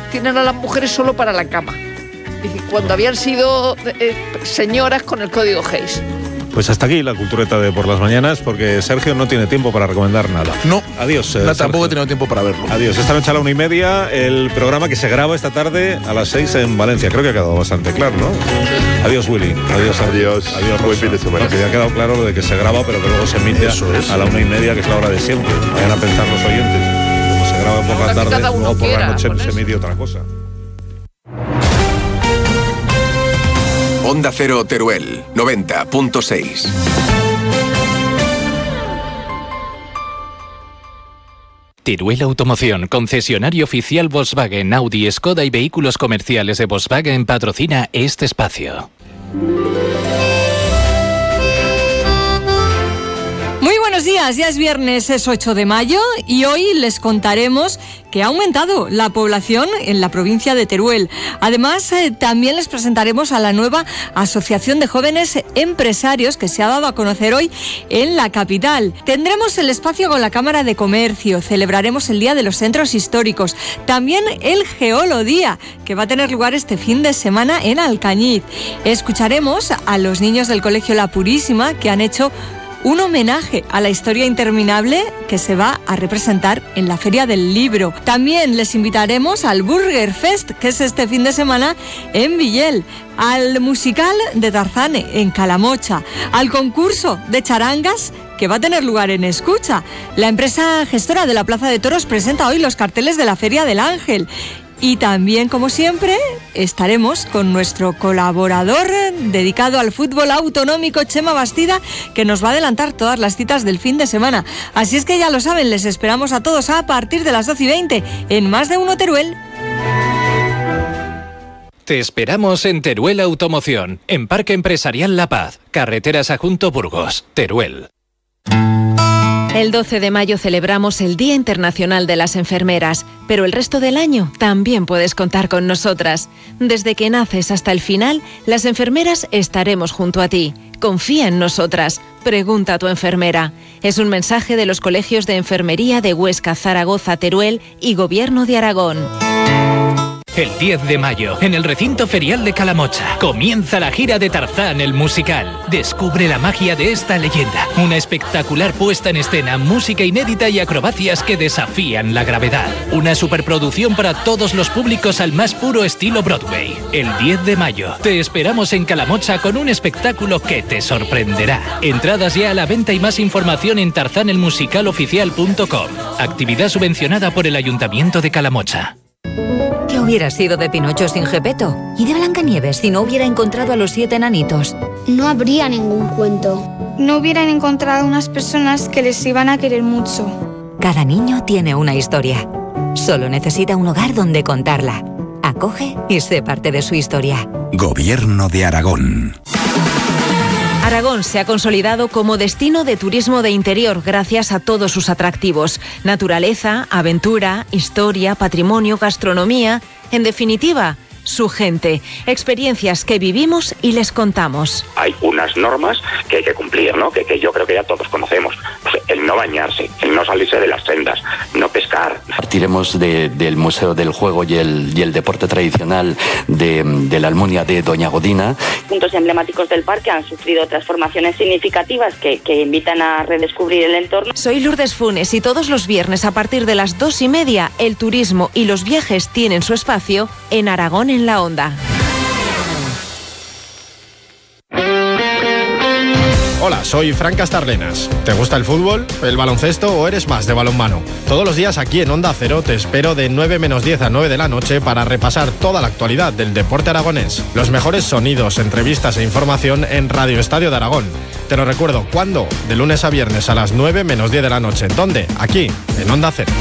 tienen a las mujeres solo para la cama. Dice, cuando habían sido señoras con el código Hayes. Pues hasta aquí la cultureta de por las mañanas, porque Sergio no tiene tiempo para recomendar nada. No. Adiós. Tampoco he tenido tiempo para verlo. Adiós. Esta noche a la 1:30, el programa que se graba esta tarde a las 6 en Valencia. Creo que ha quedado bastante claro, ¿no? Adiós, Willy. Adiós, adiós. Adiós, buen fin de semana. Porque ya ha quedado claro lo de que se graba, pero que luego se emite a la 1:30, que es la hora de siempre. Vayan a pensar los oyentes. Como se graba por la tarde, luego por la noche se emite otra cosa. Onda Cero Teruel, 90.6. Teruel Automoción, concesionario oficial Volkswagen, Audi, Skoda y vehículos comerciales de Volkswagen, patrocina este espacio. Muy buenos días, ya es viernes, es 8 de mayo y hoy les contaremos que ha aumentado la población en la provincia de Teruel. Además, también les presentaremos a la nueva Asociación de Jóvenes Empresarios que se ha dado a conocer hoy en la capital. Tendremos el espacio con la Cámara de Comercio, celebraremos el Día de los Centros Históricos, también el Geolodía, que va a tener lugar este fin de semana en Alcañiz. Escucharemos a los niños del Colegio La Purísima que han hecho un homenaje a la historia interminable que se va a representar en la Feria del Libro. También les invitaremos al Burger Fest, que es este fin de semana en Villel, al musical de Tarzán en Calamocha, al concurso de charangas que va a tener lugar en Escucha. La empresa gestora de la Plaza de Toros presenta hoy los carteles de la Feria del Ángel. Y también, como siempre, estaremos con nuestro colaborador dedicado al fútbol autonómico, Chema Bastida, que nos va a adelantar todas las citas del fin de semana. Así es que ya lo saben, les esperamos a todos a partir de las 12:20 en Más de Uno Teruel. Te esperamos en Teruel Automoción, en Parque Empresarial La Paz, Carretera Sagunto Burgos, Teruel. El 12 de mayo celebramos el Día Internacional de las Enfermeras, pero el resto del año también puedes contar con nosotras. Desde que naces hasta el final, las enfermeras estaremos junto a ti. Confía en nosotras. Pregunta a tu enfermera. Es un mensaje de los colegios de enfermería de Huesca, Zaragoza, Teruel y Gobierno de Aragón. El 10 de mayo, en el recinto ferial de Calamocha, comienza la gira de Tarzán el musical. Descubre la magia de esta leyenda. Una espectacular puesta en escena, música inédita y acrobacias que desafían la gravedad. Una superproducción para todos los públicos al más puro estilo Broadway. El 10 de mayo, te esperamos en Calamocha con un espectáculo que te sorprenderá. Entradas ya a la venta y más información en tarzanelmusicaloficial.com. Actividad subvencionada por el Ayuntamiento de Calamocha. ¿Qué hubiera sido de Pinocho sin Gepetto? ¿Y de Blancanieves si no hubiera encontrado a los 7 enanitos? No habría ningún cuento. No hubieran encontrado unas personas que les iban a querer mucho. Cada niño tiene una historia. Solo necesita un hogar donde contarla. Acoge y sé parte de su historia. Gobierno de Aragón. Aragón se ha consolidado como destino de turismo de interior gracias a todos sus atractivos: naturaleza, aventura, historia, patrimonio, gastronomía, en definitiva, su gente, experiencias que vivimos y les contamos. Hay unas normas que hay que cumplir, ¿no? Que yo creo que ya todos conocemos. Pues el no bañarse, el no salirse de las sendas, no pescar. Partiremos del Museo del Juego y el deporte tradicional de la Almunia de Doña Godina. Puntos emblemáticos del parque han sufrido transformaciones significativas que invitan a redescubrir el entorno. Soy Lourdes Funes y todos los viernes a partir de las 2:30 el turismo y los viajes tienen su espacio en Aragón en la Onda. Hola, soy Fran Castarlenas. ¿Te gusta el fútbol, el baloncesto o eres más de balonmano? Todos los días aquí en Onda Cero te espero de 9 menos 10 a 9 de la noche para repasar toda la actualidad del deporte aragonés. Los mejores sonidos, entrevistas e información en Radio Estadio de Aragón. Te lo recuerdo, ¿cuándo? De lunes a viernes a las 9 menos 10 de la noche. ¿Dónde? Aquí, en Onda Cero.